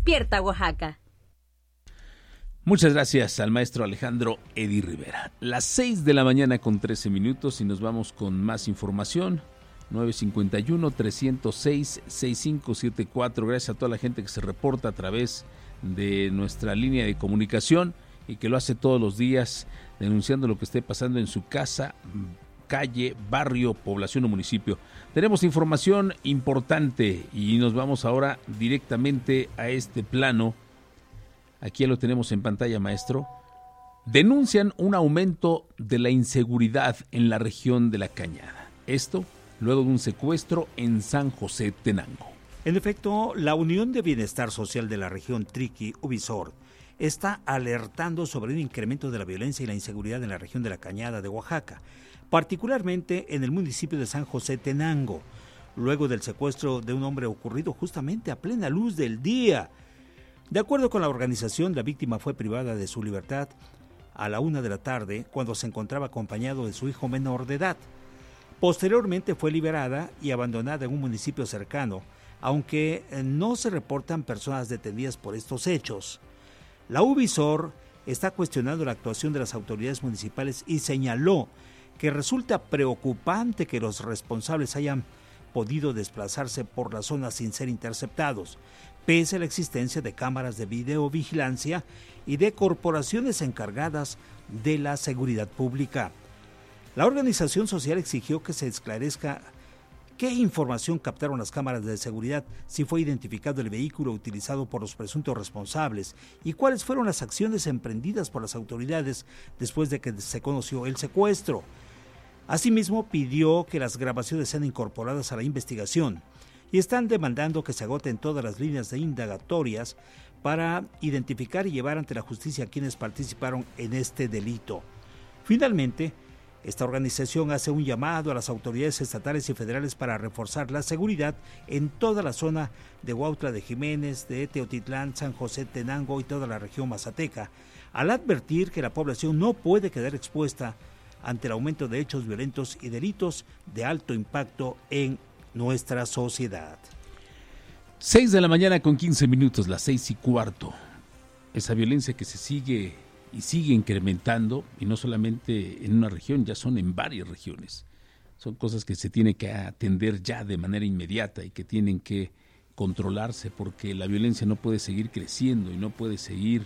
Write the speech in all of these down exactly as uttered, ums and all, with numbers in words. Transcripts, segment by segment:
Despierta Oaxaca. Muchas gracias al maestro Alejandro Edi Rivera. Las seis de la mañana con trece minutos y nos vamos con más información. nueve cinco uno, tres cero seis, seis cinco siete cuatro. Gracias a toda la gente que se reporta a través de nuestra línea de comunicación y que lo hace todos los días denunciando lo que esté pasando en su casa, calle, barrio, población o municipio. Tenemos información importante y nos vamos ahora directamente a este plano. Aquí ya lo tenemos en pantalla, maestro. Denuncian un aumento de la inseguridad en la región de La Cañada. Esto luego de un secuestro en San José Tenango. En efecto, la Unión de Bienestar Social de la región Triqui, Ubisor, está alertando sobre un incremento de la violencia y la inseguridad en la región de La Cañada de Oaxaca, particularmente en el municipio de San José Tenango, luego del secuestro de un hombre ocurrido justamente a plena luz del día. De acuerdo con la organización, la víctima fue privada de su libertad a la una de la tarde cuando se encontraba acompañado de su hijo menor de edad. Posteriormente fue liberada y abandonada en un municipio cercano, aunque no se reportan personas detenidas por estos hechos. La Ubisor está cuestionando la actuación de las autoridades municipales y señaló que resulta preocupante que los responsables hayan podido desplazarse por la zona sin ser interceptados, pese a la existencia de cámaras de videovigilancia y de corporaciones encargadas de la seguridad pública. La organización social exigió que se esclarezca qué información captaron las cámaras de seguridad, si fue identificado el vehículo utilizado por los presuntos responsables y cuáles fueron las acciones emprendidas por las autoridades después de que se conoció el secuestro. Asimismo, pidió que las grabaciones sean incorporadas a la investigación y están demandando que se agoten todas las líneas de indagatorias para identificar y llevar ante la justicia a quienes participaron en este delito. Finalmente, esta organización hace un llamado a las autoridades estatales y federales para reforzar la seguridad en toda la zona de Huautla de Jiménez, de Teotitlán, San José Tenango y toda la región mazateca, al advertir que la población no puede quedar expuesta ante el aumento de hechos violentos y delitos de alto impacto en nuestra sociedad. Seis de la mañana con quince minutos, las seis y cuarto. Esa violencia que se sigue y sigue incrementando, y no solamente en una región, ya son en varias regiones. Son cosas que se tienen que atender ya de manera inmediata y que tienen que controlarse, porque la violencia no puede seguir creciendo y no puede seguir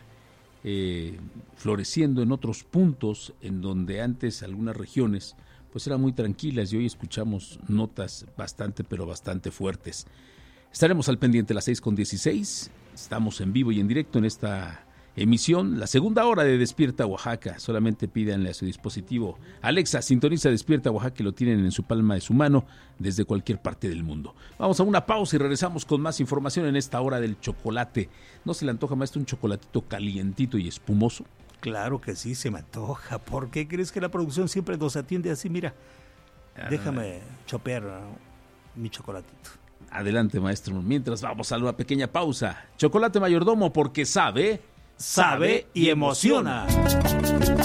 eh, floreciendo en otros puntos en donde antes algunas regiones pues eran muy tranquilas y hoy escuchamos notas bastante, pero bastante fuertes. Estaremos al pendiente a las seis con dieciséis, estamos en vivo y en directo en esta emisión, la segunda hora de Despierta Oaxaca. Solamente pídanle a su dispositivo Alexa, sintoniza Despierta Oaxaca, y lo tienen en su palma de su mano desde cualquier parte del mundo. Vamos a una pausa y regresamos con más información en esta hora del chocolate. ¿No se le antoja, maestro, un chocolatito calientito y espumoso? Claro que sí, se me antoja. ¿Por qué crees que la producción siempre nos atiende así? Mira, ah, déjame chopear uh, mi chocolatito. Adelante, maestro. Mientras vamos a una pequeña pausa. Chocolate Mayordomo, porque sabe... sabe y emociona.